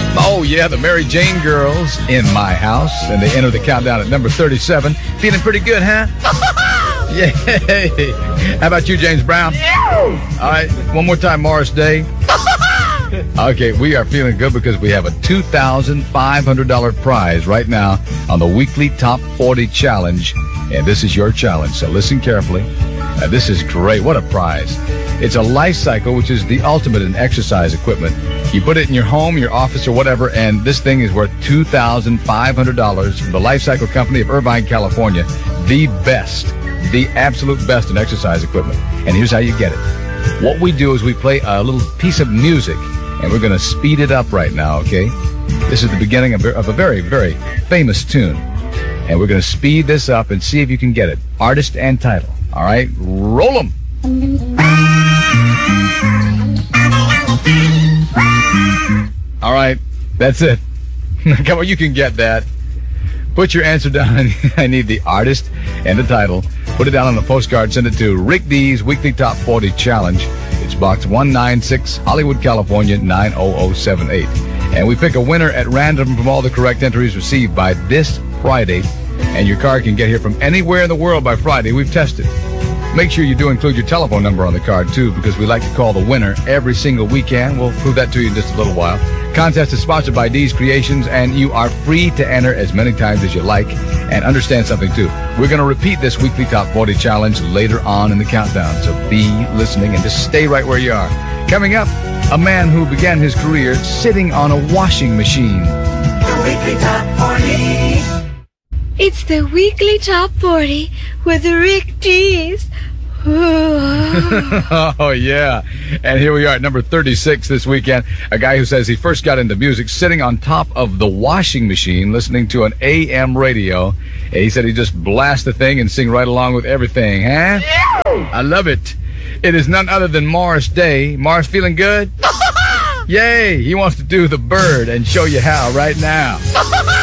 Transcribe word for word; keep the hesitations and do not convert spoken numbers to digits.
Oh, yeah, the Mary Jane Girls in my house. And they enter the countdown at number thirty-seven. Feeling pretty good, huh? Yay. How about you, James Brown? All right, one more time, Morris Day. Okay, we are feeling good because we have a two thousand five hundred dollars prize right now on the weekly Top forty Challenge. And this is your challenge, so listen carefully. Uh, this is great. What a prize. It's a Life Cycle, which is the ultimate in exercise equipment. You put it in your home, your office, or whatever, and this thing is worth two thousand five hundred dollars from the Life Cycle Company of Irvine, California. The best, the absolute best in exercise equipment. And here's how you get it. What we do is we play a little piece of music, and we're going to speed it up right now, okay? This is the beginning of a very, very famous tune. And we're going to speed this up and see if you can get it. Artist and title. All right? Roll them. All right. That's it. Come on, you can get that. Put your answer down. I need the artist and the title. Put it down on a postcard. Send it to Rick D's Weekly Top forty Challenge. It's box one ninety-six, Hollywood, California, nine oh oh seven eight. And we pick a winner at random from all the correct entries received by this Friday. And your car can get here from anywhere in the world by Friday. We've tested. Make sure you do include your telephone number on the card, too, because we like to call the winner every single weekend. We'll prove that to you in just a little while. Contest is sponsored by D's Creations, and you are free to enter as many times as you like. And understand something, too. We're going to repeat this weekly Top forty Challenge later on in the countdown, so be listening and just stay right where you are. Coming up, a man who began his career sitting on a washing machine. The Weekly Top forty. It's the Weekly Top forty with Rick D's. Oh, yeah. And here we are at number thirty-six this weekend. A guy who says he first got into music sitting on top of the washing machine listening to an A M radio. And he said he just blast the thing and sing right along with everything, huh? I love it. It is none other than Morris Day. Morris, feeling good? Yay! He wants to do the bird and show you how right now.